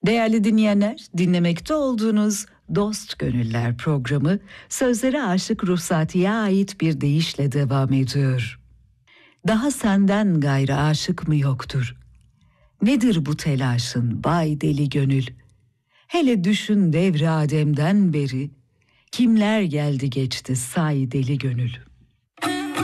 Değerli dinleyenler, dinlemekte olduğunuz Dost Gönüller programı sözleri Aşık Ruhsati'ye ait bir deyişle devam ediyor. Daha senden gayrı aşık mı yoktur? Nedir bu telaşın vay deli gönül? Hele düşün devri Adem'den beri, kimler geldi geçti say deli gönül.